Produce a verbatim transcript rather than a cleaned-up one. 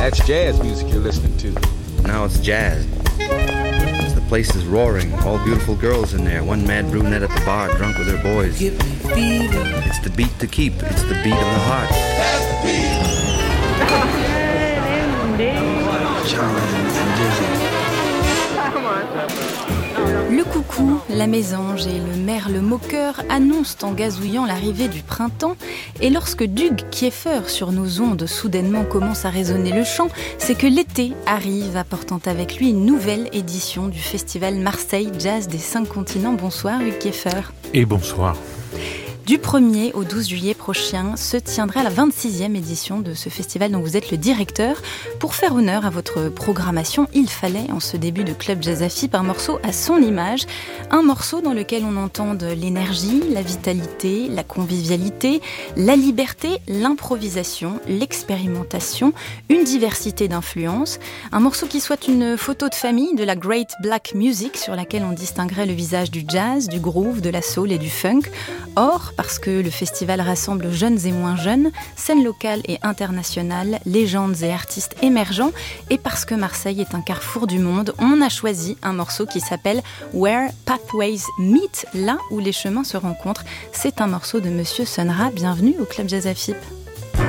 That's jazz music you're listening to. Now it's jazz. The place is roaring, all beautiful girls in there, one mad brunette at the bar, drunk with her boys. It's the beat to keep, it's the beat of the heart. That's the beat. Charlie and Dizzy. Le coucou, la mésange et le merle moqueur annoncent en gazouillant l'arrivée du printemps. Et lorsque Doug Kieffer sur nos ondes soudainement commence à résonner le chant, c'est que l'été arrive, apportant avec lui une nouvelle édition du festival Marseille Jazz des cinq continents. Bonsoir Doug Kieffer. Et bonsoir. Du premier au douze juillet prochain se tiendra la vingt-sixième édition de ce festival dont vous êtes le directeur. Pour faire honneur à votre programmation, il fallait, en ce début de Club Jazz A F I P, un morceau à son image. Un morceau dans lequel on entende l'énergie, la vitalité, la convivialité, la liberté, l'improvisation, l'expérimentation, une diversité d'influences. Un morceau qui soit une photo de famille de la Great Black Music sur laquelle on distinguerait le visage du jazz, du groove, de la soul et du funk. Or, parce que le festival rassemble jeunes et moins jeunes, scènes locales et internationales, légendes et artistes émergents, et parce que Marseille est un carrefour du monde, on a choisi un morceau qui s'appelle Where Pathways Meet, là où les chemins se rencontrent. C'est un morceau de Monsieur Sun Ra. Bienvenue au Club Jazz A F I P.